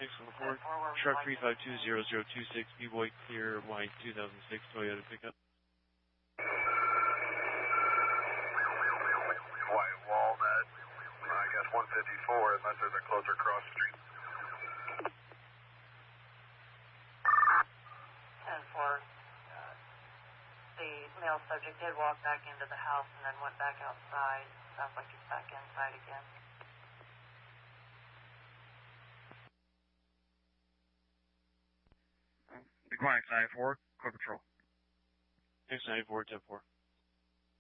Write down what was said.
614, Sharp 3520026, B-Boy Clear, white 2006 Toyota pickup. White Walnut, I guess 154, unless there's a closer cross street. 10-4. The male subject did walk back into the house and then went back outside. Sounds like he's back inside again. Decline 94, Core Patrol. X94, 10-4.